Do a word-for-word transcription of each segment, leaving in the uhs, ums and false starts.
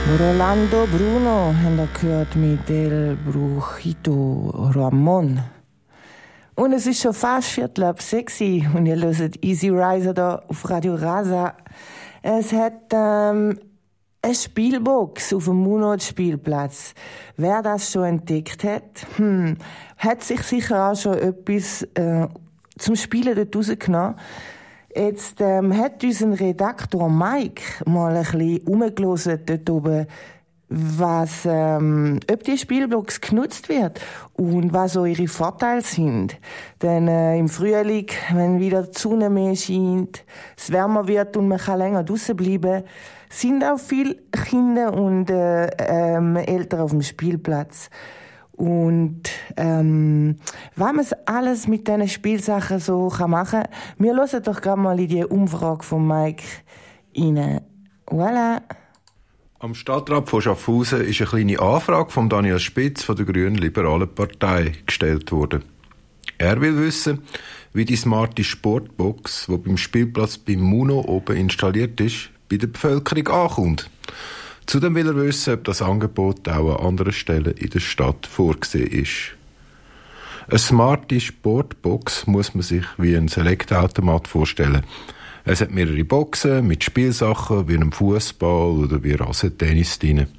Rolando Bruno haben wir gehört mit El Brujito Ramon. Und es ist schon fast viertel ab sechs und ihr hört Easy Riser da auf Radio Rasa. Es hat ähm, eine Spielbox auf dem Munot-Spielplatz. Wer das schon entdeckt hat, hm, hat sich sicher auch schon etwas äh, zum Spielen dort rausgenommen. Jetzt ähm, hat unser Redaktor Mike mal ein bisschen rumgehört dort oben, was, ähm, ob die Spielbox genutzt wird und was so ihre Vorteile sind. Denn äh, im Frühling, wenn wieder die Sonne mehr scheint, es wärmer wird und man kann länger draussen bleiben, sind auch viele Kinder und äh, ähm, Eltern auf dem Spielplatz. Und ähm, wenn man alles mit diesen Spielsachen so machen kann, wir hören doch gerade mal in die Umfrage von Mike rein. Voilà. Am Stadtrat von Schaffhausen ist eine kleine Anfrage von Daniel Spitz von der Grünen Liberalen Partei gestellt worden. Er will wissen, wie die smarte Sportbox, die beim Spielplatz beim Muno oben installiert ist, bei der Bevölkerung ankommt. Zudem will er wissen, ob das Angebot auch an anderen Stellen in der Stadt vorgesehen ist. Eine smarte Sportbox muss man sich wie ein Select-Automat vorstellen. Es hat mehrere Boxen mit Spielsachen wie einem Fußball oder wie Rasentennis drin.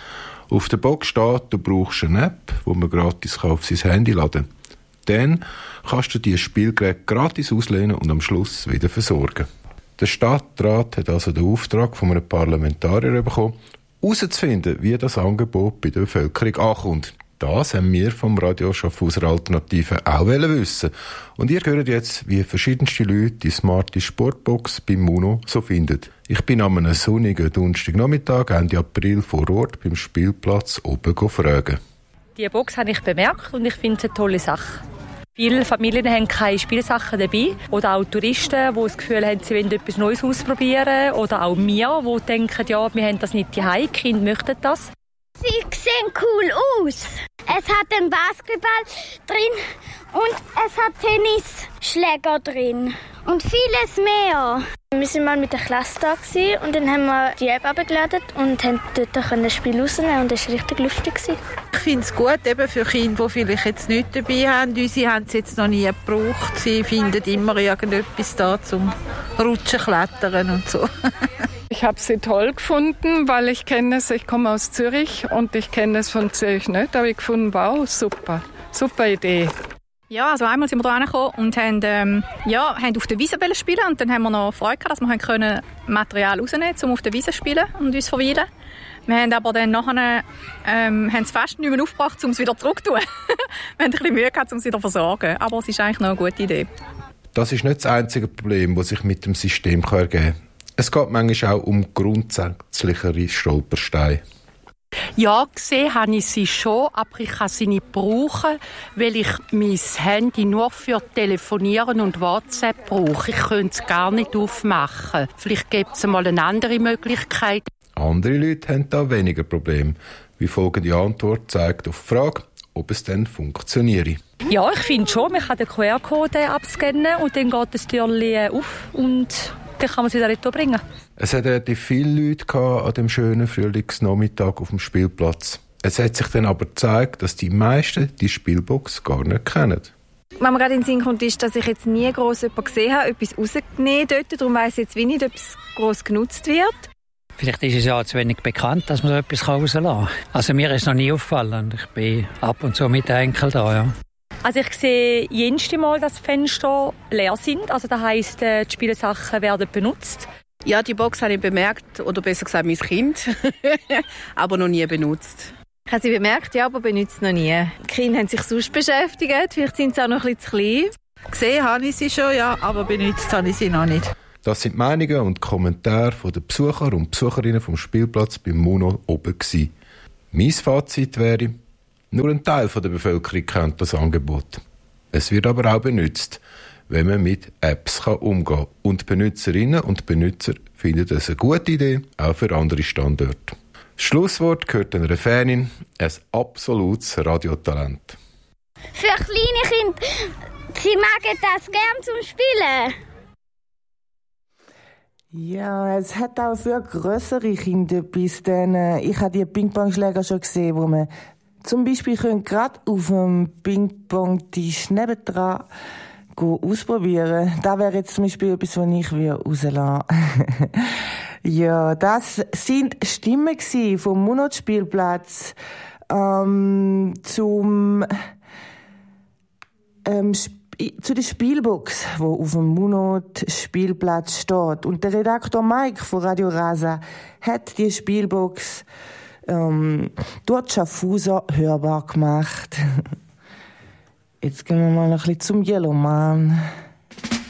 Auf der Box steht, du brauchst eine App, die man gratis auf sein Handy laden kann. Dann kannst du dieses Spielgerät gratis auslehnen und am Schluss wieder versorgen. Der Stadtrat hat also den Auftrag von einem Parlamentarier bekommen, herauszufinden, wie das Angebot bei der Bevölkerung ankommt. Das haben wir vom Radio Schaffhauser Alternative auch wissen. Und ihr hört jetzt, wie verschiedenste Leute die smarte Sportbox beim Muno so finden. Ich bin am einem sonnigen Donnerstagnachmittag Ende April vor Ort beim Spielplatz oben fragen. Die Box habe ich bemerkt und ich finde es eine tolle Sache. Viele Familien haben keine Spielsachen dabei. Oder auch Touristen, die das Gefühl haben, sie wollen etwas Neues ausprobieren. Oder auch wir, die denken, ja, wir haben das nicht daheim, die Kinder möchten das. Sie sehen cool aus. Es hat einen Basketball drin und es hat Tennisschläger drin. Und vieles mehr. Wir waren mal mit der Klasse da und dann haben wir die App abgeladen und haben dort ein Spiel rausnehmen und das war richtig lustig. Ich finde es gut eben für Kinder, die vielleicht jetzt nichts dabei haben. Unsere haben es jetzt noch nie gebraucht. Sie finden immer irgendetwas da zum Rutschen, Klettern und so. Ich habe sie toll gefunden, weil ich kenne es, ich komme aus Zürich und ich kenne es von Zürich nicht, aber ich gefunden, wow, super, super Idee. Ja, also einmal sind wir hier hingekommen und haben, ähm, ja, haben auf der Wiese spielen und dann haben wir noch Freude gehabt, dass wir können Material rausnehmen können, um auf der Wiese zu spielen und uns verweilen. Wir haben aber dann nachher ähm, haben es fast nicht mehr aufgebracht, um es wieder zurückzutun. Wir haben ein bisschen Mühe gehabt, um es wieder zu versorgen, aber es ist eigentlich noch eine gute Idee. Das ist nicht das einzige Problem, das sich mit dem System ergeben kann. Es geht manchmal auch um grundsätzlichere Stolpersteine. Ja, gesehen habe ich sie schon, aber ich kann sie nicht brauchen, weil ich mein Handy nur für Telefonieren und WhatsApp brauche. Ich könnte es gar nicht aufmachen. Vielleicht gibt es mal eine andere Möglichkeit. Andere Leute haben da weniger Probleme. Wie folgende Antwort zeigt auf die Frage, ob es dann funktioniere. Ja, ich finde schon, man kann den Q R-Code abscannen und dann geht das Türchen auf und dann kann man es wieder retour bringen. Es hat relativ viele Leute an dem schönen Frühlingsnachmittag auf dem Spielplatz. Es hat sich dann aber gezeigt, dass die meisten die Spielbox gar nicht kennen. Was mir gerade in den Sinn kommt, ist, dass ich jetzt nie gross jemanden gesehen habe, etwas rausgenommen dort. Darum weiss ich jetzt wie nicht, ob es gross genutzt wird. Vielleicht ist es ja zu wenig bekannt, dass man so etwas rauslassen kann. Also mir ist es noch nie aufgefallen. Ich bin ab und zu mit den Enkeln da, ja. Also ich sehe jedes Mal, dass die Fenster leer sind. Also das heisst, die Spielsachen werden benutzt. Ja, die Box habe ich bemerkt, oder besser gesagt mein Kind, aber noch nie benutzt. Ich habe sie bemerkt, ja, aber benutzt noch nie. Die Kinder haben sich sonst beschäftigt, vielleicht sind sie auch noch ein bisschen zu klein. Gesehen habe ich sie schon, ja, aber benutzt habe ich sie noch nicht. Das sind die Meinungen und Kommentare der Besucher und Besucherinnen vom Spielplatz beim Muno oben gewesen. Mein Fazit wäre, nur ein Teil der Bevölkerung kennt das Angebot. Es wird aber auch benutzt, wenn man mit Apps umgehen kann. Und Benutzerinnen und Benutzer finden es eine gute Idee, auch für andere Standorte. Das Schlusswort gehört einer Fanin, ein absolutes Radiotalent. Für kleine Kinder, sie mögen das gern zum Spielen. Ja, es hat auch für grössere Kinder etwas, denn äh, ich habe die Ping-Pong-Schläger schon gesehen, wo man zum Beispiel gerade auf dem Ping-Pong-Tisch nebendran ausprobieren. Das wäre jetzt zum Beispiel etwas, was ich rauslassen würde. Ja, das sind Stimmen vom Munot-Spielplatz ähm, zum ähm, zu der Spielbox, die auf dem Munot-Spielplatz steht. Und der Redakteur Mike von Radio Rasa hat die Spielbox ähm, dort Schaffhausen hörbar gemacht. Jetzt gehen wir mal ein bisschen zum Yellowman.